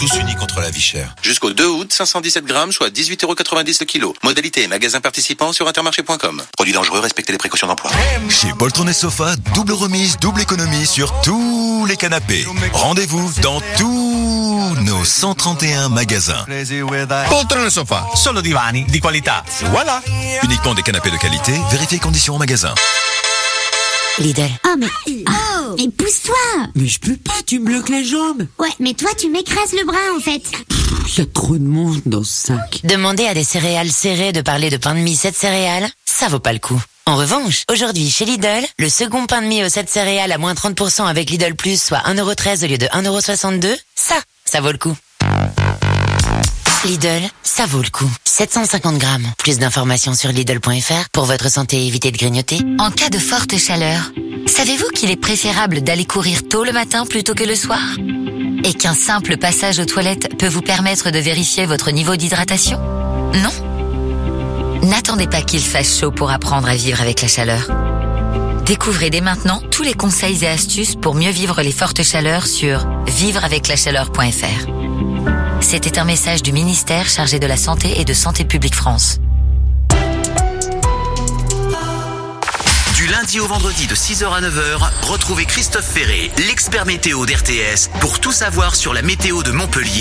tous unis contre la vie chère. Jusqu'au 2 août, 517 grammes, soit 18,90€ le kilo. Modalité et magasin participant sur intermarché.com. Produit dangereux, respectez les précautions d'emploi. Chez Poltron et Sofa, double remise, double économie sur tous les canapés. Rendez-vous dans tous nos 131 magasins. Poltron e Sofa. Solo divani di qualità. Voilà. Uniquement des canapés de qualité, vérifiez conditions en magasin. Lidl. Oh mais... et pousse-toi. Mais je peux pas, tu me bloques les jambes. Ouais, mais toi tu m'écrases le bras en fait. Il y a trop de monde dans ce sac. Demander à des céréales serrées de parler de pain de mie 7 céréales, ça vaut pas le coup. En revanche, aujourd'hui chez Lidl, le second pain de mie aux 7 céréales à moins 30% avec Lidl Plus, soit 1,13€ au lieu de 1,62€, ça vaut le coup. Lidl, ça vaut le coup. 750 grammes. Plus d'informations sur Lidl.fr pour votre santé et éviter de grignoter. En cas de forte chaleur, savez-vous qu'il est préférable d'aller courir tôt le matin plutôt que le soir ? Et qu'un simple passage aux toilettes peut vous permettre de vérifier votre niveau d'hydratation ? Non ? N'attendez pas qu'il fasse chaud pour apprendre à vivre avec la chaleur. Découvrez dès maintenant tous les conseils et astuces pour mieux vivre les fortes chaleurs sur vivreaveclachaleur.fr. C'était un message du ministère chargé de la Santé et de Santé publique France. Du lundi au vendredi de 6h à 9h, retrouvez Christophe Ferré, l'expert météo d'RTS, pour tout savoir sur la météo de Montpellier.